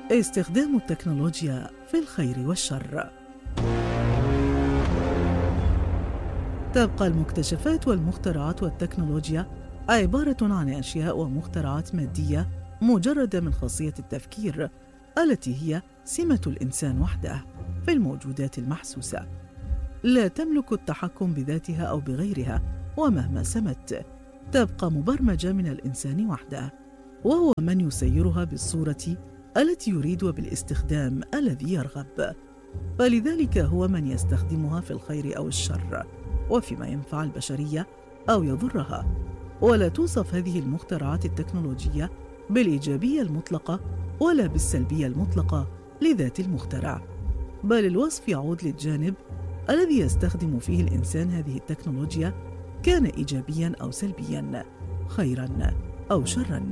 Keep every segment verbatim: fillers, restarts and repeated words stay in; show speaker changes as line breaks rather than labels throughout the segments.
استخدام التكنولوجيا في الخير والشر. تبقى المكتشفات والمخترعات والتكنولوجيا عبارة عن أشياء ومخترعات مادية مجردة من خاصية التفكير التي هي سمة الإنسان وحده في الموجودات المحسوسة، لا تملك التحكم بذاتها أو بغيرها، ومهما سمت تبقى مبرمجة من الإنسان وحده، وهو من يسيرها بالصورة التي يريد وبالاستخدام الذي يرغب، فلذلك هو من يستخدمها في الخير أو الشر وفيما ينفع البشرية أو يضرها. ولا توصف هذه المخترعات التكنولوجية بالإيجابية المطلقة ولا بالسلبية المطلقة لذات المخترع، بل الوصف يعود للجانب الذي يستخدم فيه الإنسان هذه التكنولوجيا، كان إيجابياً أو سلبياً، خيراً أو شراً.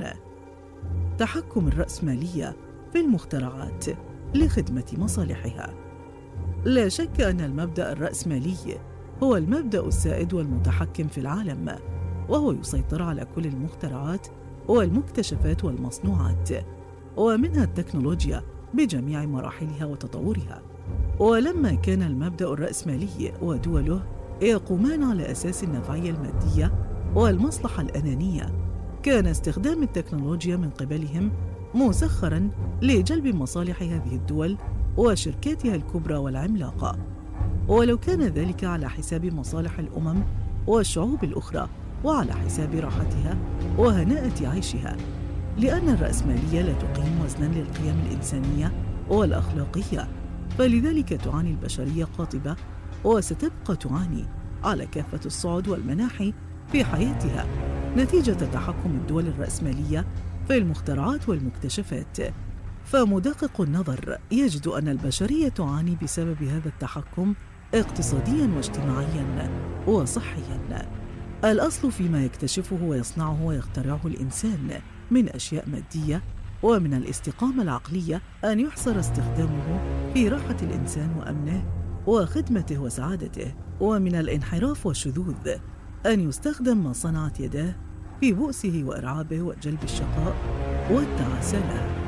تحكم الرأسمالية في المخترعات لخدمة مصالحها. لا شك أن المبدأ الرأسمالي هو المبدأ السائد والمتحكم في العالم، وهو يسيطر على كل المخترعات والمكتشفات والمصنوعات، ومنها التكنولوجيا بجميع مراحلها وتطورها. ولما كان المبدأ الرأسمالي ودوله يقومان على أساس النفعية المادية والمصلحة الأنانية، كان استخدام التكنولوجيا من قبلهم مسخراً لجلب مصالح هذه الدول وشركاتها الكبرى والعملاقة، ولو كان ذلك على حساب مصالح الأمم والشعوب الأخرى وعلى حساب راحتها وهناءة عيشها، لأن الرأسمالية لا تقيم وزناً للقيم الإنسانية والأخلاقية، فلذلك تعاني البشرية قاطبة وستبقى تعاني على كافة الصعد والمناحي في حياتها نتيجة تحكم الدول الرأسمالية في المخترعات والمكتشفات. فمدقق النظر يجد أن البشرية تعاني بسبب هذا التحكم اقتصادياً واجتماعياً وصحياً. الأصل فيما يكتشفه ويصنعه ويخترعه الإنسان من أشياء مادية ومن الاستقامة العقلية أن يحصر استخدامه في راحة الإنسان وأمنه وخدمته وسعادته، ومن الانحراف والشذوذ أن يستخدم ما صنعت يداه في بؤسه وإرعابه وجلب الشقاء والتعاسة له.